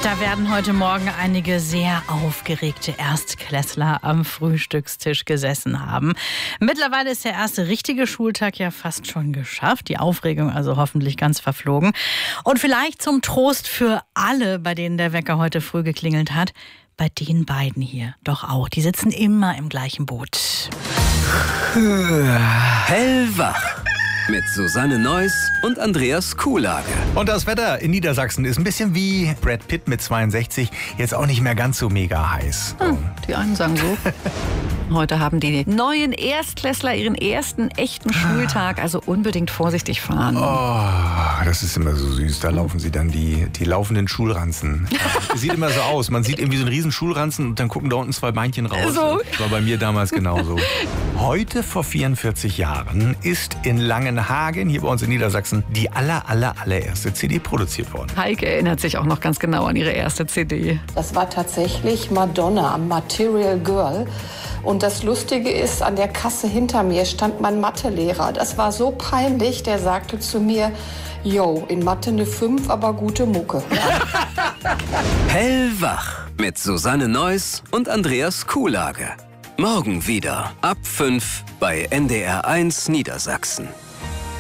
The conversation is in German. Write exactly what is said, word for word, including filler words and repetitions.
Da werden heute Morgen einige sehr aufgeregte Erstklässler am Frühstückstisch gesessen haben. Mittlerweile ist der erste richtige Schultag ja fast schon geschafft. Die Aufregung also hoffentlich ganz verflogen. Und vielleicht zum Trost für alle, bei denen der Wecker heute früh geklingelt hat, bei den beiden hier doch auch. Die sitzen immer im gleichen Boot. Hellwach mit Susanne Neuss und Andreas Kuhlage. Und das Wetter in Niedersachsen ist ein bisschen wie Brad Pitt mit zweiundsechzig, jetzt auch nicht mehr ganz so mega heiß. Hm, die einen sagen so. Heute haben die neuen Erstklässler ihren ersten echten Schultag, also unbedingt vorsichtig fahren. Oh, das ist immer so süß. Da laufen sie dann die, die laufenden Schulranzen. Sieht immer so aus. Man sieht irgendwie so einen riesen Schulranzen und dann gucken da unten zwei Beinchen raus. So. Das war bei mir damals genauso. Heute vor vierundvierzig Jahren ist in Langenhagen, hier bei uns in Niedersachsen, die aller, aller, allererste C D produziert worden. Heike erinnert sich auch noch ganz genau an ihre erste C D. Das war tatsächlich Madonna, Material Girl. Und das Lustige ist, an der Kasse hinter mir stand mein Mathelehrer. Das war so peinlich, der sagte zu mir, yo, in Mathe eine fünf, aber gute Mucke. Hellwach mit Susanne Neuss und Andreas Kuhlage. Morgen wieder ab fünf bei N D R eins Niedersachsen.